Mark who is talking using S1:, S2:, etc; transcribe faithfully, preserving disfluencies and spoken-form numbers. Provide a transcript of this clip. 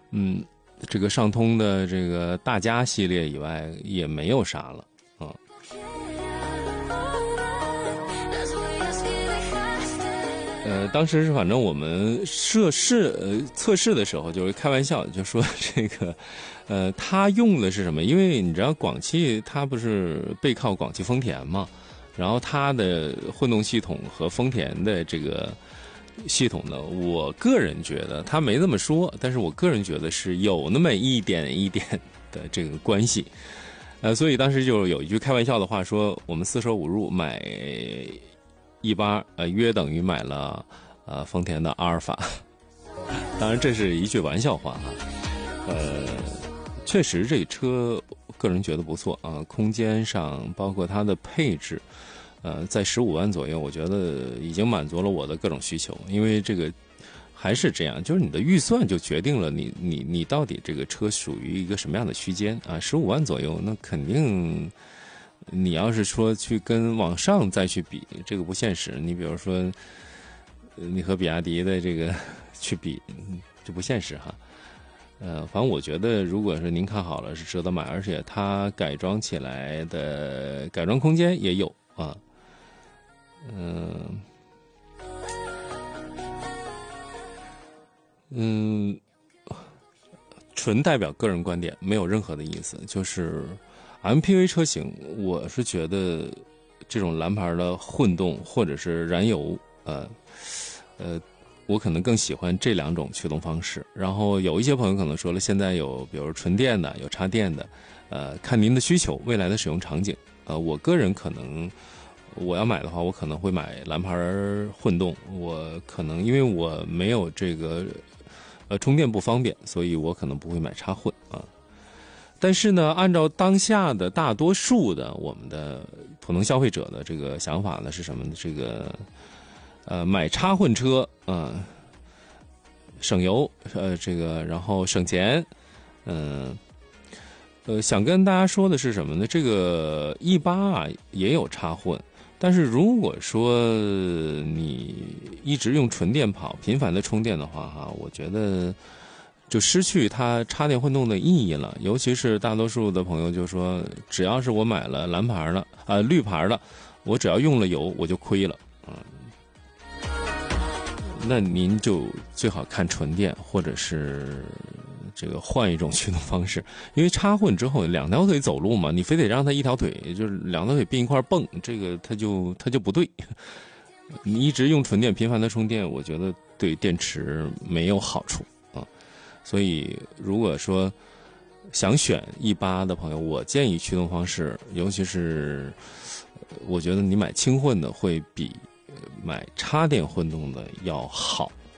S1: 嗯，这个上通的这个大家系列以外，也没有啥了啊。呃，当时是反正我们测试呃测试的时候，就是开玩笑就说这个，呃，他用的是什么？因为你知道广汽它不是背靠广汽丰田嘛，然后它的混动系统和丰田的这个系统呢，我个人觉得他没这么说，但是我个人觉得是有那么一点一点的这个关系。呃，所以当时就有一句开玩笑的话说，我们四舍五入买一八，呃，约等于买了呃丰田的阿尔法。当然这是一句玩笑话哈。呃，确实这车个人觉得不错啊，空间上包括它的配置，呃，在十五万左右，我觉得已经满足了我的各种需求。因为这个还是这样，就是你的预算就决定了你你你到底这个车属于一个什么样的区间啊？十五万左右，那肯定。你要是说去跟往上再去比，这个不现实。你比如说，你和比亚迪的这个去比，这不现实哈。呃，反正我觉得，如果是您看好了，是值得买，而且它改装起来的改装空间也有啊。嗯、呃、嗯，纯代表个人观点，没有任何的意思，就是。M P V 车型，我是觉得这种蓝牌的混动或者是燃油，呃，呃，我可能更喜欢这两种驱动方式。然后有一些朋友可能说了，现在有比如纯电的，有插电的，呃，看您的需求，未来的使用场景。呃，我个人可能我要买的话，我可能会买蓝牌混动。我可能因为我没有这个呃充电不方便，所以我可能不会买插混啊。但是呢，按照当下的大多数的我们的普通消费者的这个想法呢，是什么呢？这个呃，买插混车，嗯、呃，省油，呃，这个然后省钱，嗯、呃，呃，想跟大家说的是什么呢？这个 E 八啊也有插混，但是如果说你一直用纯电跑，频繁的充电的话，哈，我觉得。就失去它插电混动的意义了，尤其是大多数的朋友就说，只要是我买了蓝牌的啊、呃、绿牌的，我只要用了油我就亏了啊、嗯。那您就最好看纯电，或者是这个换一种驱动方式，因为插混之后两条腿走路嘛，你非得让它一条腿就是两条腿并一块蹦，这个它就它就不对。你一直用纯电频繁的充电，我觉得对电池没有好处。所以，如果说想选 E 八的朋友，我建议驱动方式，尤其是我觉得你买轻混的会比买插电混动的要好。